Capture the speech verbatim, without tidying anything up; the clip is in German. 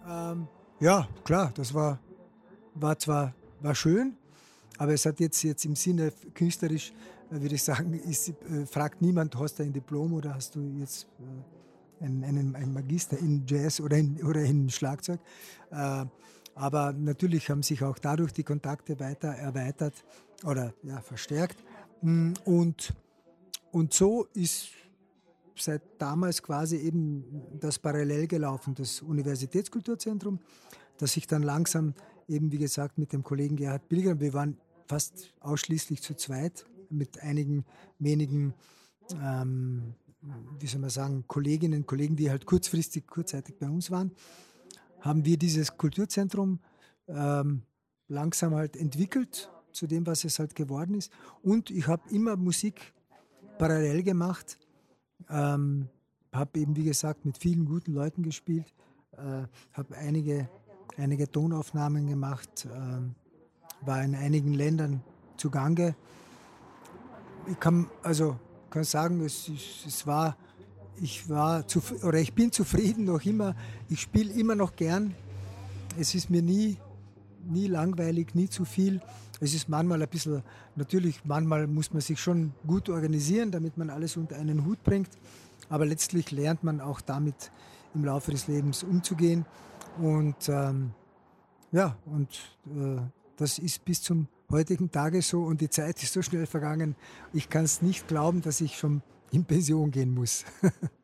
Ähm, ja, klar, das war war zwar war schön, aber es hat jetzt jetzt im Sinne f künstlerisch, äh, würde ich sagen, ist äh, fragt niemand: „Hast du ein Diplom oder hast du jetzt, äh, einen einen einen Magister in Jazz oder in oder in Schlagzeug?“ Äh, aber natürlich haben sich auch dadurch die Kontakte weiter erweitert oder, ja, verstärkt. Hm, und und so ist seit damals quasi eben das parallel gelaufen, das Universitätskulturzentrum, das sich dann langsam eben, wie gesagt, mit dem Kollegen Gerhard Pilger, wir waren fast ausschließlich zu zweit mit einigen wenigen, ähm, wie soll man sagen, Kolleginnen, Kollegen, die halt kurzfristig, kurzzeitig bei uns waren, haben wir dieses Kulturzentrum ähm, langsam halt entwickelt zu dem, was es halt geworden ist. Und ich habe immer Musik parallel gemacht, ähm, habe eben, wie gesagt, mit vielen guten Leuten gespielt, äh, habe einige, einige Tonaufnahmen gemacht, ähm, war in einigen Ländern zugange. Ich kann also kann sagen, es, ist- es war, ich war zu, oder ich bin zufrieden noch immer. Ich spiele immer noch gern. Es ist mir nie, nie langweilig, nie zu viel. Es ist manchmal ein bisschen, natürlich, manchmal muss man sich schon gut organisieren, damit man alles unter einen Hut bringt. Aber letztlich lernt man auch damit im Laufe des Lebens umzugehen. Und ähm, ja, und äh, das ist bis zum heutigen Tage so und die Zeit ist so schnell vergangen. Ich kann es nicht glauben, dass ich schon in Pension gehen muss.